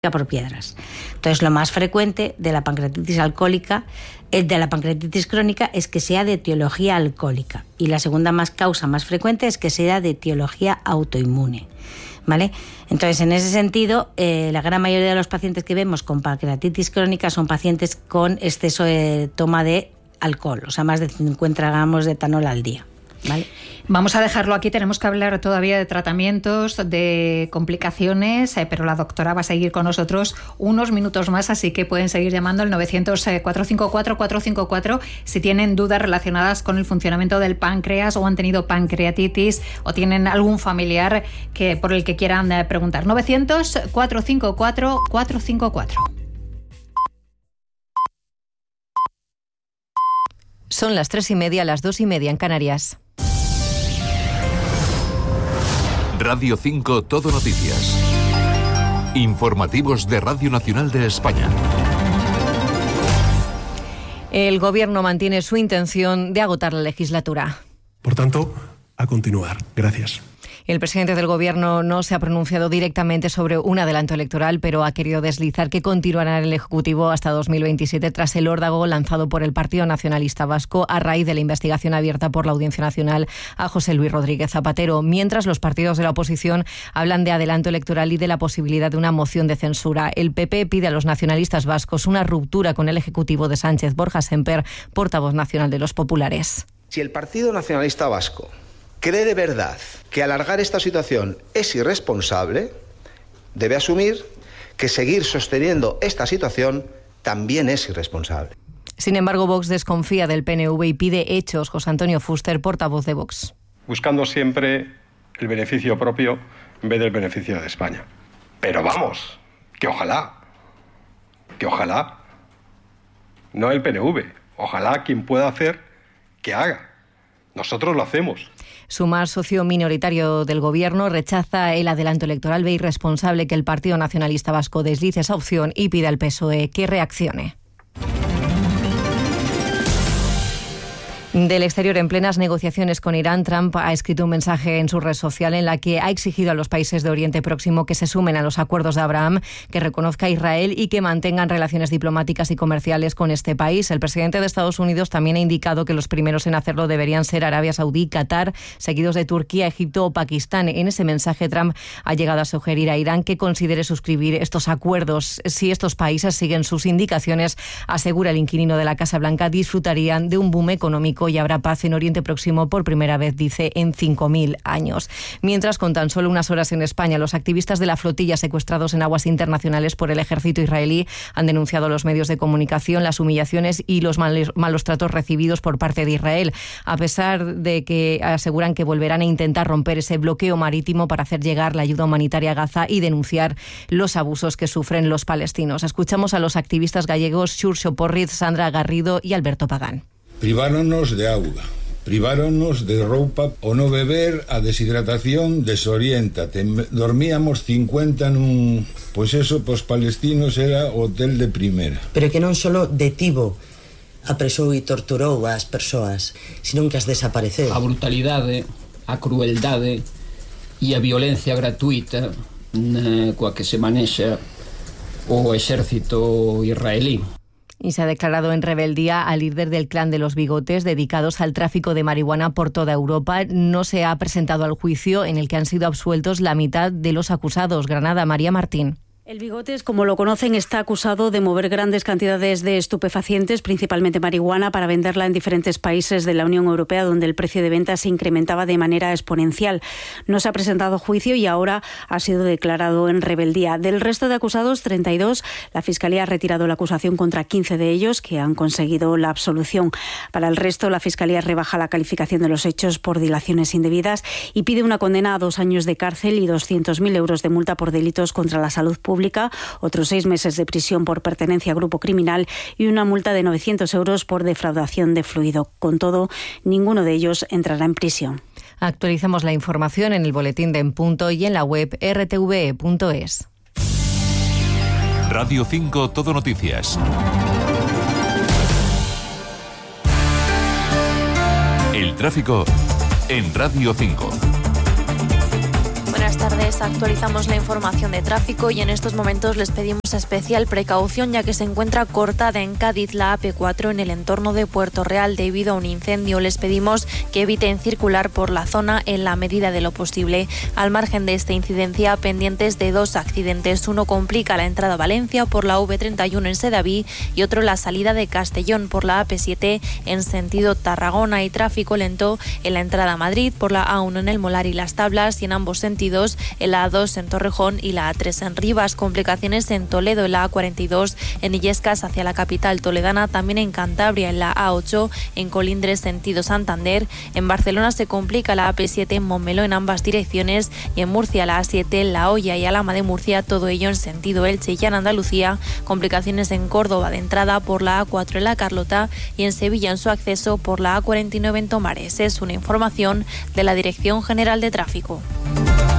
por piedras. Entonces, lo más frecuente de la pancreatitis alcohólica, de la pancreatitis crónica, es que sea de etiología alcohólica. Y la segunda causa más frecuente es que sea de etiología autoinmune. ¿Vale? Entonces, en ese sentido, la gran mayoría de los pacientes que vemos con pancreatitis crónica son pacientes con exceso de toma de alcohol, o sea, más de 50 gramos de etanol al día. ¿Vale? Vamos a dejarlo aquí, tenemos que hablar todavía de tratamientos, de complicaciones, pero la doctora va a seguir con nosotros unos minutos más, así que pueden seguir llamando al 900-454-454 si tienen dudas relacionadas con el funcionamiento del páncreas o han tenido pancreatitis o tienen algún familiar por el que quieran preguntar. 900-454-454. Son las 3:30, las 2:30 en Canarias. Radio 5 Todo Noticias. Informativos de Radio Nacional de España. El Gobierno mantiene su intención de agotar la legislatura. Por tanto, a continuar. Gracias. El presidente del Gobierno no se ha pronunciado directamente sobre un adelanto electoral, pero ha querido deslizar que continuará en el Ejecutivo hasta 2027 tras el órdago lanzado por el Partido Nacionalista Vasco a raíz de la investigación abierta por la Audiencia Nacional a José Luis Rodríguez Zapatero, mientras los partidos de la oposición hablan de adelanto electoral y de la posibilidad de una moción de censura. El PP pide a los nacionalistas vascos una ruptura con el Ejecutivo de Sánchez. Borja Semper, portavoz nacional de los populares. Si el Partido Nacionalista Vasco cree de verdad que alargar esta situación es irresponsable, debe asumir que seguir sosteniendo esta situación también es irresponsable. Sin embargo, Vox desconfía del PNV y pide hechos. José Antonio Fuster, portavoz de Vox. Buscando siempre el beneficio propio en vez del beneficio de España. Pero vamos, que ojalá, no el PNV, ojalá quien pueda hacer, que haga. Nosotros lo hacemos. Sumar, socio minoritario del Gobierno, rechaza el adelanto electoral, ve irresponsable que el Partido Nacionalista Vasco deslice esa opción y pide al PSOE que reaccione. Del exterior, en plenas negociaciones con Irán, Trump ha escrito un mensaje en su red social en la que ha exigido a los países de Oriente Próximo que se sumen a los acuerdos de Abraham, que reconozca a Israel y que mantengan relaciones diplomáticas y comerciales con este país. El presidente de Estados Unidos también ha indicado que los primeros en hacerlo deberían ser Arabia Saudí, Qatar, seguidos de Turquía, Egipto o Pakistán. En ese mensaje, Trump ha llegado a sugerir a Irán que considere suscribir estos acuerdos. Si estos países siguen sus indicaciones, asegura el inquilino de la Casa Blanca, disfrutarían de un boom económico y habrá paz en Oriente Próximo por primera vez, dice, en 5.000 años. Mientras, con tan solo unas horas en España, los activistas de la flotilla secuestrados en aguas internacionales por el ejército israelí han denunciado a los medios de comunicación las humillaciones y los malos tratos recibidos por parte de Israel, a pesar de que aseguran que volverán a intentar romper ese bloqueo marítimo para hacer llegar la ayuda humanitaria a Gaza y denunciar los abusos que sufren los palestinos. Escuchamos a los activistas gallegos Xurxo Porriz, Sandra Garrido y Alberto Pagán. Priváronnos de auga, priváronnos de roupa, o no beber, a deshidratación desoriéntate. Dormíamos 50 nun... Pois eso, pos palestinos era hotel de primeira. Pero que non solo detivo, apresou e torturou as persoas, senón que as desapareceu. A brutalidade, a crueldade e a violencia gratuita coa que se manexa o exército israelí. Y se ha declarado en rebeldía al líder del clan de los bigotes, dedicados al tráfico de marihuana por toda Europa. No se ha presentado al juicio, en el que han sido absueltos la mitad de los acusados. Granada, María Martín. El Bigotes, como lo conocen, está acusado de mover grandes cantidades de estupefacientes, principalmente marihuana, para venderla en diferentes países de la Unión Europea, donde el precio de venta se incrementaba de manera exponencial. No se ha presentado juicio y ahora ha sido declarado en rebeldía. Del resto de acusados, 32, la Fiscalía ha retirado la acusación contra 15 de ellos, que han conseguido la absolución. Para el resto, la Fiscalía rebaja la calificación de los hechos por dilaciones indebidas y pide una condena a 2 años de cárcel y 200.000 euros de multa por delitos contra la salud pública, otros 6 meses de prisión por pertenencia a grupo criminal y una multa de 900 euros por defraudación de fluido. Con todo, ninguno de ellos entrará en prisión. Actualizamos la información en el boletín de En Punto y en la web rtve.es. Radio 5 Todo Noticias. El tráfico en Radio 5. Buenas tardes. Les actualizamos la información de tráfico y en estos momentos les pedimos especial precaución ya que se encuentra cortada en Cádiz la AP4 en el entorno de Puerto Real debido a un incendio. Les pedimos que eviten circular por la zona en la medida de lo posible. Al margen de esta incidencia, pendientes de 2 accidentes. Uno complica la entrada a Valencia por la V31 en Sedaví y otro la salida de Castellón por la AP7 en sentido Tarragona, y tráfico lento en la entrada a Madrid por la A1 en el Molar y Las Tablas y en ambos sentidos en la A2 en Torrejón y la A3 en Rivas. Complicaciones en Toledo en la A42 en Illescas hacia la capital toledana, también en Cantabria en la A8 en Colindres sentido Santander. En Barcelona se complica la AP7 en Montmeló en ambas direcciones y en Murcia la A7 en La Hoya y Alhama de Murcia, todo ello en sentido Elche y en Andalucía. Complicaciones en Córdoba de entrada por la A4 en La Carlota y en Sevilla en su acceso por la A49 en Tomares. Es una información de la Dirección General de Tráfico.